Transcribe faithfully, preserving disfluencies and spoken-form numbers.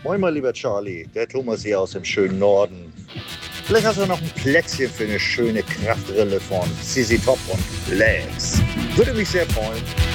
Moin mal, lieber Charlie, der Thomas hier aus dem schönen Norden. Vielleicht hast du noch ein Plätzchen für eine schöne Kraftrille von C C Top und Legs. Würde mich sehr freuen.